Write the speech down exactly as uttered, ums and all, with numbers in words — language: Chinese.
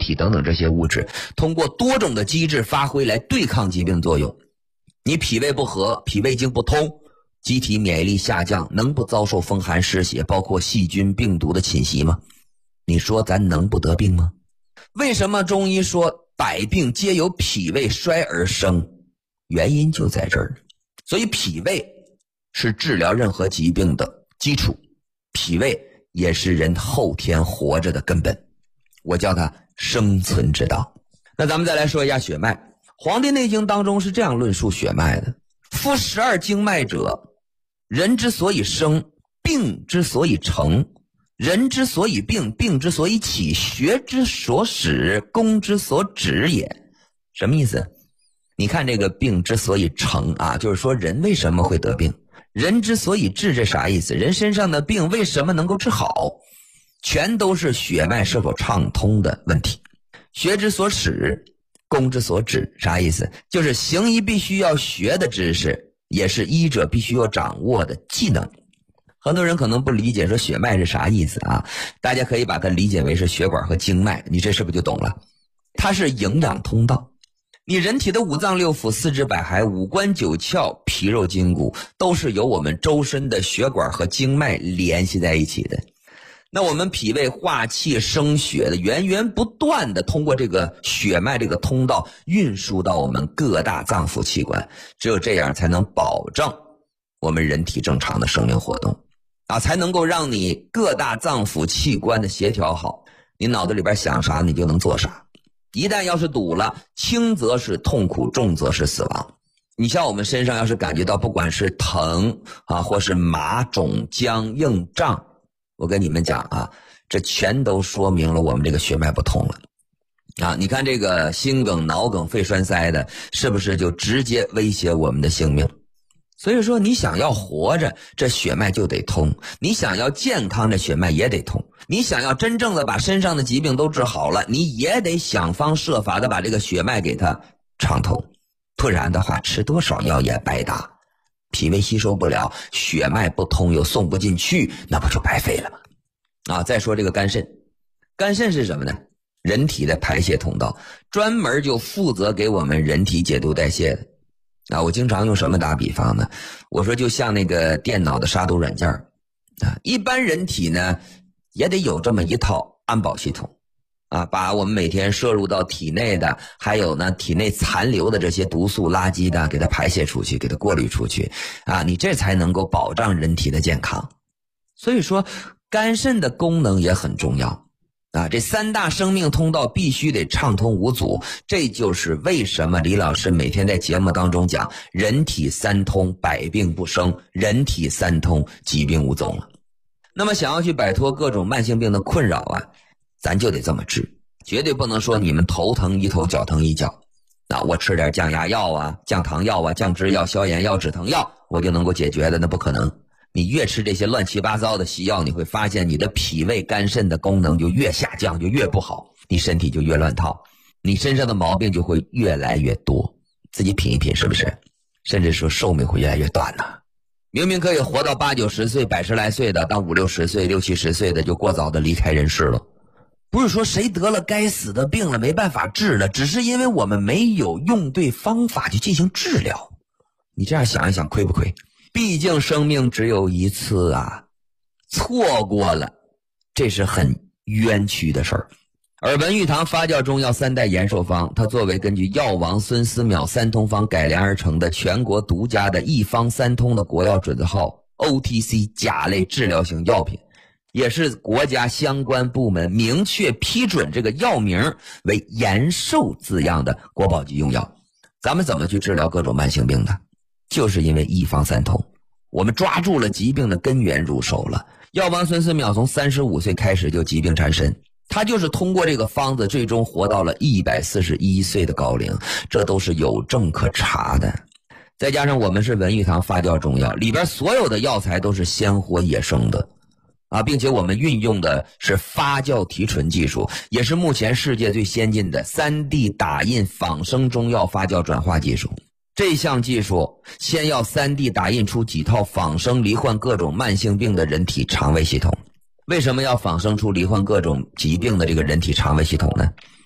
体等等这些物质，通过多种的机制发挥来对抗疾病作用。你脾胃不和，脾胃经不通，机体免疫力下降，能不遭受风寒湿邪，包括细菌病毒的侵袭吗？你说咱能不得病吗？为什么中医说百病皆由脾胃衰而生？原因就在这儿。所以脾胃是治疗任何疾病的基础，脾胃也是人后天活着的根本，我叫它生存之道。那咱们再来说一下血脉。黄帝内经当中是这样论述血脉的：夫十二经脉者，人之所以生，病之所以成，人之所以病，病之所以起，学之所始，功之所止也。什么意思？你看这个病之所以成啊，就是说人为什么会得病，人之所以治，这啥意思？人身上的病为什么能够治好，全都是血脉是否畅通的问题。学之所始，功之所止，啥意思？就是行医必须要学的知识，也是医者必须要掌握的技能。很多人可能不理解说血脉是啥意思啊，大家可以把它理解为是血管和经脉，你这是不是就懂了？它是营养通道。你人体的五脏六腑、四肢百骸、五官九窍、皮肉筋骨，都是由我们周身的血管和经脉联系在一起的。那我们脾胃化气生血的，源源不断的通过这个血脉这个通道运输到我们各大脏腑器官，只有这样才能保证我们人体正常的生命活动啊，才能够让你各大脏腑器官的协调好，你脑子里边想啥你就能做啥。一旦要是堵了，轻则是痛苦，重则是死亡。你像我们身上要是感觉到不管是疼啊，或是麻肿僵硬胀，我跟你们讲啊，这全都说明了我们这个血脉不通了啊！你看这个心梗、脑梗、肺栓塞的，是不是就直接威胁我们的性命？所以说你想要活着，这血脉就得通；你想要健康，这血脉也得通；你想要真正的把身上的疾病都治好了，你也得想方设法的把这个血脉给它畅通，不然的话吃多少药也白搭。脾胃吸收不了，血脉不通又送不进去，那不就白费了吗？啊，再说这个肝肾，肝肾是什么呢？人体的排泄通道，专门就负责给我们人体解毒代谢的。啊，我经常用什么打比方呢？我说就像那个电脑的杀毒软件啊，一般人体呢也得有这么一套安保系统啊，把我们每天摄入到体内的，还有呢体内残留的这些毒素垃圾的，给它排泄出去，给它过滤出去啊，你这才能够保障人体的健康。所以说肝肾的功能也很重要啊，这三大生命通道必须得畅通无阻，这就是为什么李老师每天在节目当中讲人体三通，百病不生，人体三通，疾病无踪了。那么想要去摆脱各种慢性病的困扰啊，咱就得这么治，绝对不能说你们头疼一头脚疼一脚啊，我吃点降压药啊、降糖药啊、降脂药、消炎药、止疼药我就能够解决的，那不可能。你越吃这些乱七八糟的西药，你会发现你的脾胃肝肾的功能就越下降，就越不好，你身体就越乱套，你身上的毛病就会越来越多。自己品一品是不是？甚至说寿命会越来越短呢、啊。明明可以活到八九十岁、百十来岁的，当五六十岁、六七十岁的就过早的离开人世了。不是说谁得了该死的病了没办法治了，只是因为我们没有用对方法去进行治疗。你这样想一想，亏不亏？毕竟生命只有一次啊，错过了，这是很冤屈的事儿。而文玉堂发酵中药三代延寿方，它作为根据药王孙思邈三通方改良而成的全国独家的一方三通的国药准号 O T C 甲类治疗型药品，也是国家相关部门明确批准这个药名为延寿字样的国宝级用药。咱们怎么去治疗各种慢性病呢？就是因为一方三通，我们抓住了疾病的根源入手了。药王孙思邈从三十五岁开始就疾病缠身，他就是通过这个方子最终活到了一百四十一岁的高龄，这都是有证可查的。再加上我们是文玉堂发酵中药，里边所有的药材都是鲜活野生的啊，并且我们运用的是发酵提纯技术，也是目前世界最先进的 三 D 打印仿生中药发酵转化技术。这项技术先要 三 D 打印出几套仿生罹患各种慢性病的人体肠胃系统。为什么要仿生出罹患各种疾病的这个人体肠胃系统呢？